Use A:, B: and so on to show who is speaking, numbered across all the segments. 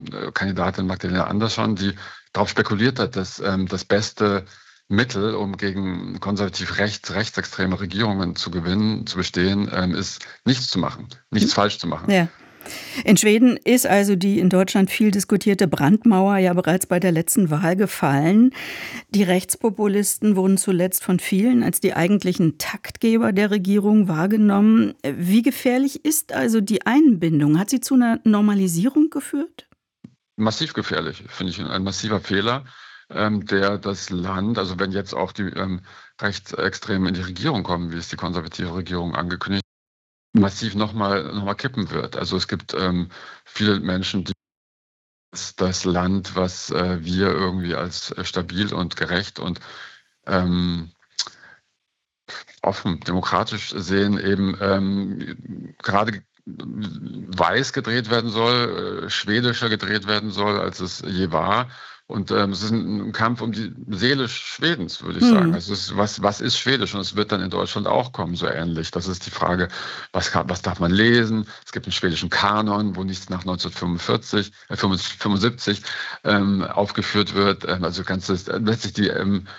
A: Kandidatin Magdalena Andersson, die darauf spekuliert hat, dass das beste Mittel, um gegen rechtsextreme Regierungen zu bestehen, ist nichts zu machen, nichts falsch zu machen.
B: Ja. In Schweden ist also die in Deutschland viel diskutierte Brandmauer ja bereits bei der letzten Wahl gefallen. Die Rechtspopulisten wurden zuletzt von vielen als die eigentlichen Taktgeber der Regierung wahrgenommen. Wie gefährlich ist also die Einbindung? Hat sie zu einer Normalisierung geführt?
A: Massiv gefährlich, finde ich, ein massiver Fehler, der das Land, also wenn jetzt auch die Rechtsextremen in die Regierung kommen, wie es die konservative Regierung angekündigt hat, massiv nochmal kippen wird. Also es gibt viele Menschen, die das Land, was wir irgendwie als stabil und gerecht und offen, demokratisch sehen, eben gerade weiß gedreht werden soll, schwedischer gedreht werden soll, als es je war. Und es ist ein Kampf um die Seele Schwedens, würde ich sagen. Es ist, was ist Schwedisch? Und es wird dann in Deutschland auch kommen, so ähnlich. Das ist die Frage, was darf man lesen? Es gibt einen schwedischen Kanon, wo nichts nach 1975 aufgeführt wird. Also letztlich die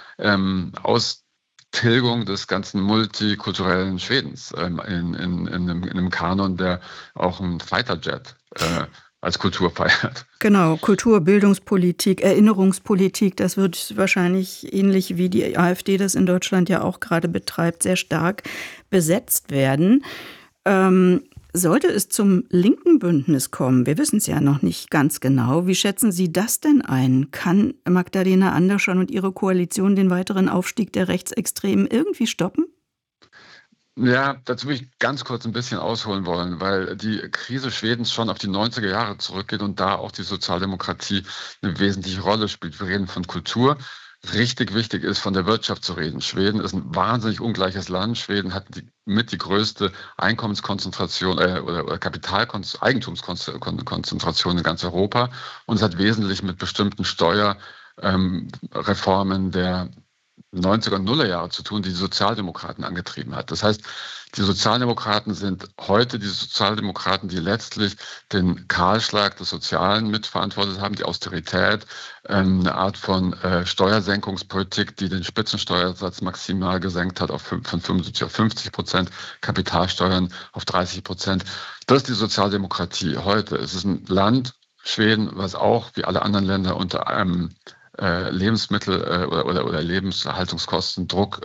A: Austilgung des ganzen multikulturellen Schwedens in einem Kanon, der auch ein Fighterjet als Kultur feiert.
B: Genau, Kultur, Bildungspolitik, Erinnerungspolitik, das wird wahrscheinlich ähnlich wie die AfD das in Deutschland ja auch gerade betreibt, sehr stark besetzt werden. Sollte es zum linken Bündnis kommen, wir wissen es ja noch nicht ganz genau, wie schätzen Sie das denn ein? Kann Magdalena Andersson und ihre Koalition den weiteren Aufstieg der Rechtsextremen irgendwie stoppen?
A: Ja, dazu will ich ganz kurz ein bisschen ausholen wollen, weil die Krise Schwedens schon auf die 90er Jahre zurückgeht und da auch die Sozialdemokratie eine wesentliche Rolle spielt. Wir reden von Kultur. Richtig wichtig ist, von der Wirtschaft zu reden. Schweden ist ein wahnsinnig ungleiches Land. Schweden hat die größte Einkommenskonzentration oder Eigentumskonzentration in ganz Europa und es hat wesentlich mit bestimmten Steuerreformen der 90er und Nullerjahre zu tun, die die Sozialdemokraten angetrieben hat. Das heißt, die Sozialdemokraten sind heute die Sozialdemokraten, die letztlich den Kahlschlag des Sozialen mitverantwortet haben, die Austerität, eine Art von Steuersenkungspolitik, die den Spitzensteuersatz maximal gesenkt hat von 75 auf 50%, Kapitalsteuern auf 30%. Das ist die Sozialdemokratie heute. Es ist ein Land, Schweden, was auch wie alle anderen Länder unter einem Lebensmittel oder Lebenserhaltungskostendruck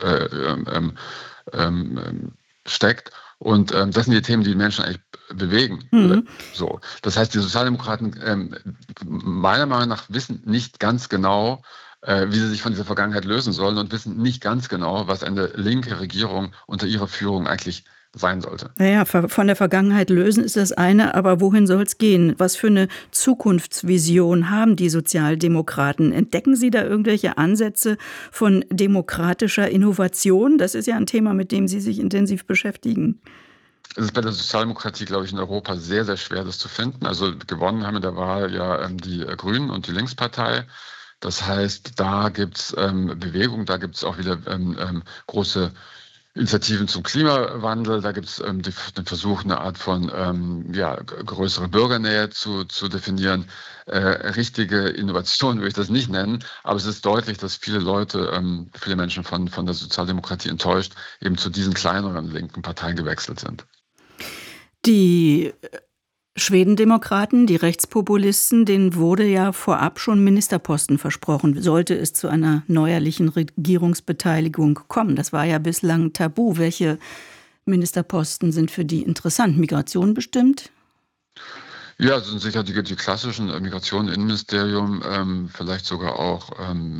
A: steckt. Und das sind die Themen, die Menschen eigentlich bewegen. So. Das heißt, die Sozialdemokraten meiner Meinung nach wissen nicht ganz genau, wie sie sich von dieser Vergangenheit lösen sollen und wissen nicht ganz genau, was eine linke Regierung unter ihrer Führung eigentlich sein sollte.
B: Naja, von der Vergangenheit lösen ist das eine, aber wohin soll es gehen? Was für eine Zukunftsvision haben die Sozialdemokraten? Entdecken Sie da irgendwelche Ansätze von demokratischer Innovation? Das ist ja ein Thema, mit dem Sie sich intensiv beschäftigen.
A: Es ist bei der Sozialdemokratie, glaube ich, in Europa sehr, sehr schwer, das zu finden. Also gewonnen haben in der Wahl ja die Grünen und die Linkspartei. Das heißt, da gibt es Bewegung, da gibt es auch wieder große Initiativen zum Klimawandel. Da gibt es den Versuch, eine Art von größere Bürgernähe zu definieren. Richtige Innovation würde ich das nicht nennen, aber es ist deutlich, dass viele Menschen von der Sozialdemokratie enttäuscht eben zu diesen kleineren linken Parteien gewechselt sind.
B: Die Schwedendemokraten, die Rechtspopulisten, denen wurde ja vorab schon Ministerposten versprochen, sollte es zu einer neuerlichen Regierungsbeteiligung kommen. Das war ja bislang tabu. Welche Ministerposten sind für die interessant? Migration bestimmt?
A: Ja, das sind sicher die klassischen Migration, Innenministerium, vielleicht sogar auch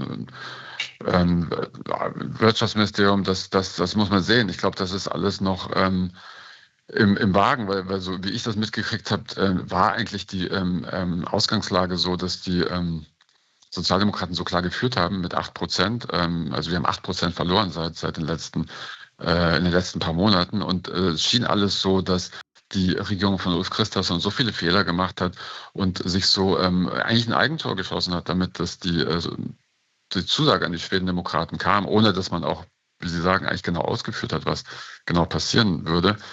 A: Wirtschaftsministerium. Das muss man sehen. Ich glaube, das ist alles noch im Wagen, weil so wie ich das mitgekriegt habe, war eigentlich die Ausgangslage so, dass die Sozialdemokraten so klar geführt haben mit 8%. Also wir haben 8% verloren seit in den letzten paar Monaten. Und es schien alles so, dass die Regierung von Ulf Kristersson so viele Fehler gemacht hat und sich so eigentlich ein Eigentor geschossen hat, damit dass die Zusage an die Schwedendemokraten kam, ohne dass man auch, wie Sie sagen, eigentlich genau ausgeführt hat, was genau passieren würde.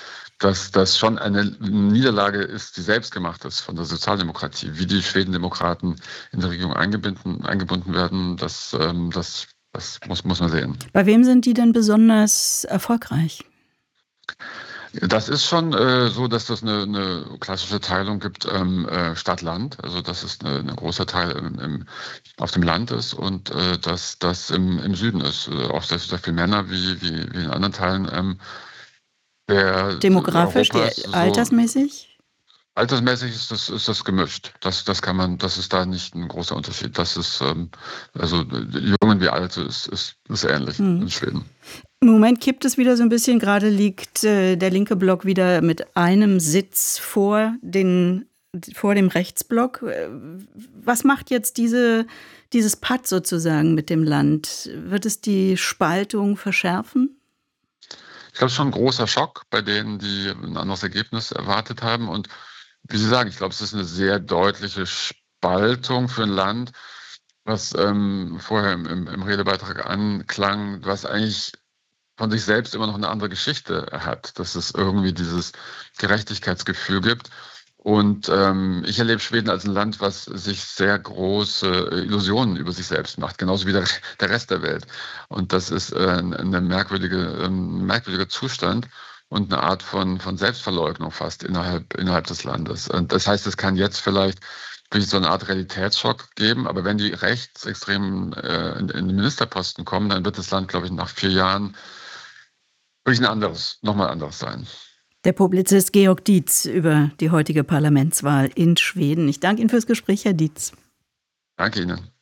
A: dass das schon eine Niederlage ist, die selbstgemacht ist von der Sozialdemokratie. Wie die Schwedendemokraten in der Regierung eingebunden werden, das muss man sehen.
B: Bei wem sind die denn besonders erfolgreich?
A: Das ist schon so, dass das eine klassische Teilung gibt, Stadt-Land. Also dass es ein großer Teil auf dem Land ist und dass das im Süden ist. Auch sehr viele Männer wie in anderen Teilen
B: Demografisch,
A: Europas.
B: altersmäßig?
A: Altersmäßig ist das gemischt. Das ist da nicht ein großer Unterschied. Das ist also Jungen wie Alte ist ähnlich in Schweden.
B: Im Moment kippt es wieder so ein bisschen. Gerade liegt der linke Block wieder mit einem Sitz vor dem Rechtsblock. Was macht jetzt dieses Patt sozusagen mit dem Land? Wird es die Spaltung verschärfen?
A: Ich glaube, es ist schon ein großer Schock bei denen, die ein anderes Ergebnis erwartet haben. Und wie Sie sagen, ich glaube, es ist eine sehr deutliche Spaltung für ein Land, was vorher im Redebeitrag anklang, was eigentlich von sich selbst immer noch eine andere Geschichte hat, dass es irgendwie dieses Gerechtigkeitsgefühl gibt. Und ich erlebe Schweden als ein Land, was sich sehr große Illusionen über sich selbst macht, genauso wie der Rest der Welt. Und das ist ein merkwürdiger Zustand und eine Art von Selbstverleugnung fast innerhalb des Landes. Und das heißt, es kann jetzt vielleicht wirklich so eine Art Realitätsschock geben, aber wenn die Rechtsextremen in den Ministerposten kommen, dann wird das Land, glaube ich, nach 4 Jahren wirklich nochmal anderes sein.
B: Der Publizist Georg Dietz über die heutige Parlamentswahl in Schweden. Ich danke Ihnen fürs Gespräch, Herr Dietz.
A: Danke Ihnen.